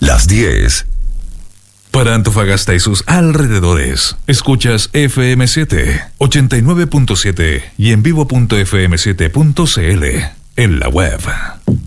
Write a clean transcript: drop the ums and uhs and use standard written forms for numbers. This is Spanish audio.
Las 10. Para Antofagasta y sus alrededores, escuchas FM7, 89.7 y en vivo.fm7.cl, en la web.